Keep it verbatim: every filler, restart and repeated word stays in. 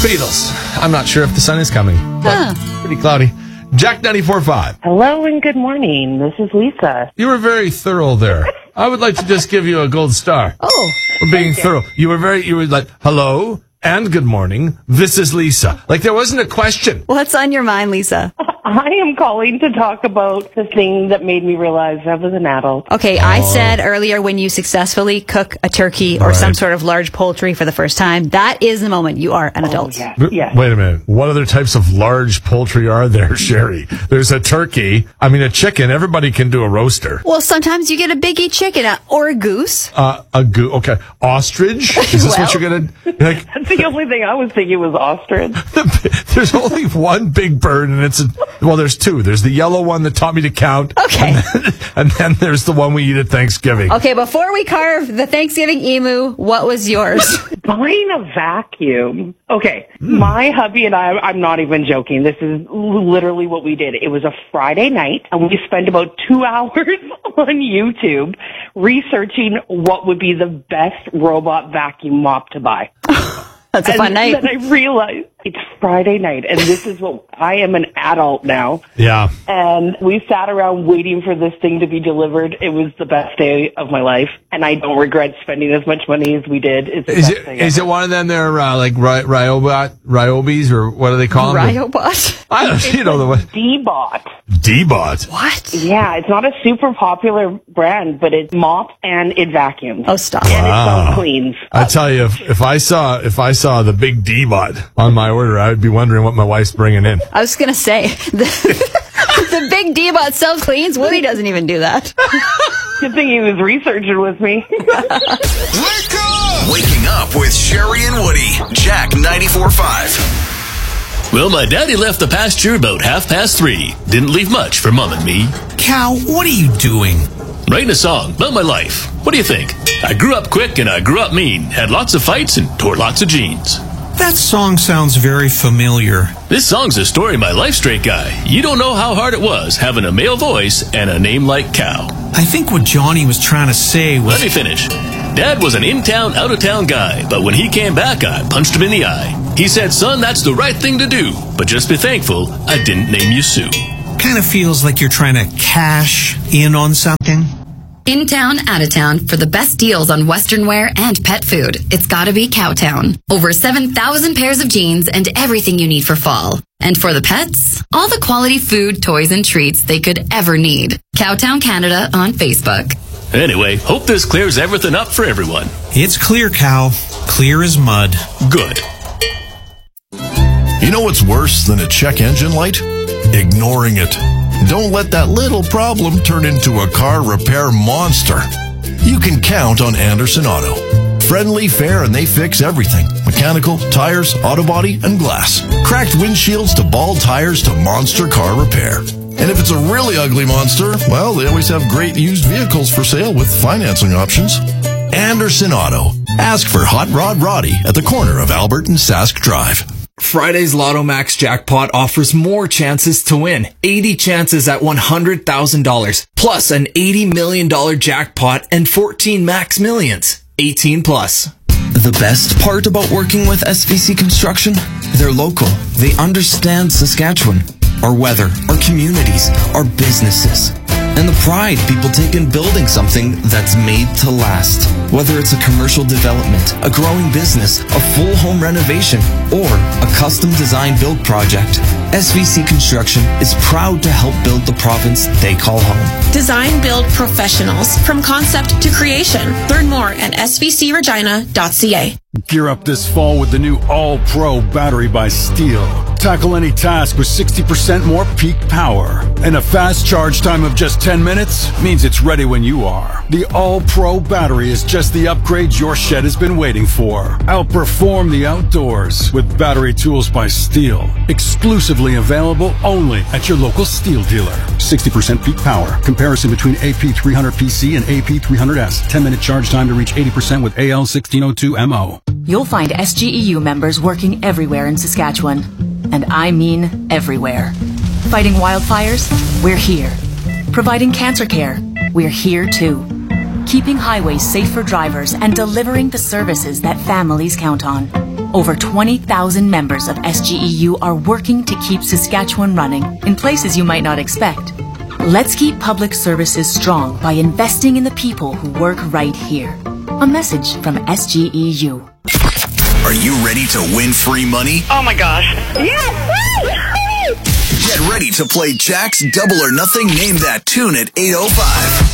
Beatles. I'm not sure if the sun is coming, but huh. pretty cloudy. Jack ninety-four point five. Hello and good morning. This is Lisa. You were very thorough there. I would like to just give you a gold star. Oh. For being thorough. You were very, you were like, hello and good morning. This is Lisa. Like there wasn't a question. What's on your mind, Lisa? I am calling to talk about the thing that made me realize I was an adult. Okay, oh. I said earlier when you successfully cook a turkey or right. some sort of large poultry for the first time, that is the moment you are an adult. Oh, yes, yes. Wait a minute. What other types of large poultry are there, Sherry? There's a turkey. I mean, a chicken. Everybody can do a roaster. Well, sometimes you get a biggie chicken uh, or a goose. Uh, a goose. Okay. Ostrich? Is this well, what you're going to... Like, that's the only thing I was thinking was ostrich. There's only one big bird, and it's... A, well, there's two. There's the yellow one that taught me to count. Okay. And then, and then there's the one we eat at Thanksgiving. Okay, before we carve the Thanksgiving emu, what was yours? Buying a vacuum. Okay, mm. my hubby and I, I'm not even joking. This is literally what we did. It was a Friday night, and we spent about two hours on YouTube researching what would be the best robot vacuum mop to buy. That's a and fun night. And then I realized it's Friday night, and this is what I am an adult now. Yeah. And we sat around waiting for this thing to be delivered. It was the best day of my life, and I don't regret spending as much money as we did. It's the is best it thing is ever. it one of them? They're uh, like Ry- Ryobot, Ryobis, or what do they call them? Ryobot. I don't. It's You know the one. D-Bot. D-Bot. What? Yeah, it's not a super popular brand, but it mops and it vacuums. Oh, stop! And Wow. it self cleans. I tell you, if, if I saw if I saw the big D-Bot on my order, I would be wondering what my wife's bringing in. I was gonna say the, the big D-Bot self cleans. Woody doesn't even do that. Good thing he was researching with me. Wake up! Waking up with Sherry and Woody. Jack ninety-four point five. Well, my daddy left the pasture about half past three. Didn't leave much for Mom and me. Cal, what are you doing? Writing a song about my life. What do you think? I grew up quick and I grew up mean. Had lots of fights and tore lots of jeans. That song sounds very familiar. This song's a story of my life, straight guy. You don't know how hard it was having a male voice and a name like Cal. I think what Johnny was trying to say was... Let me finish. Dad was an in-town, out-of-town guy, but when he came back, I punched him in the eye. He said, son, that's the right thing to do, but just be thankful I didn't name you Sue. Kind of feels like you're trying to cash in on something. In town, out of town, for the best deals on Western wear and pet food, it's gotta be Cowtown. Over seven thousand pairs of jeans and everything you need for fall. And for the pets, all the quality food, toys, and treats they could ever need. Cowtown Canada on Facebook. Anyway, hope this clears everything up for everyone. It's clear, Cal. Clear as mud. Good. You know what's worse than a check engine light? Ignoring it. Don't let that little problem turn into a car repair monster. You can count on Anderson Auto. Friendly, fair, and they fix everything. Mechanical, tires, auto body, and glass. Cracked windshields to bald tires to monster car repair. And if it's a really ugly monster, well, they always have great used vehicles for sale with financing options. Anderson Auto. Ask for Hot Rod Roddy at the corner of Albert and Sask Drive. Friday's Lotto Max jackpot offers more chances to win. eighty chances at one hundred thousand dollars, plus an eighty million dollars jackpot and fourteen max millions. eighteen plus. The best part about working with S V C Construction? They're local. They understand Saskatchewan, our weather, our communities, our businesses, and the pride people take in building something that's made to last. Whether it's a commercial development, a growing business, a full home renovation, or a custom design build project, S V C Construction is proud to help build the province they call home. Design build professionals from concept to creation. Learn more at s v c regina dot c a. Gear up this fall with the new All-Pro battery by Steel. Tackle any task with sixty percent more peak power. And a fast charge time of just ten minutes means it's ready when you are. The All-Pro battery is just the upgrade your shed has been waiting for. Outperform the outdoors with battery tools by Steel. Exclusively available only at your local Steel dealer. sixty percent peak power. Comparison between A P three hundred P C and A P three hundred S. ten minute charge time to reach eighty percent with A L sixteen oh two M O. You'll find S G E U members working everywhere in Saskatchewan. And I mean everywhere. Fighting wildfires? We're here. Providing cancer care? We're here too. Keeping highways safe for drivers and delivering the services that families count on. Over twenty thousand members of S G E U are working to keep Saskatchewan running in places you might not expect. Let's keep public services strong by investing in the people who work right here. A message from S G E U. Are you ready to win free money? Oh my gosh. Yes! Get ready to play Jack's Double or Nothing Name That Tune at eight oh five.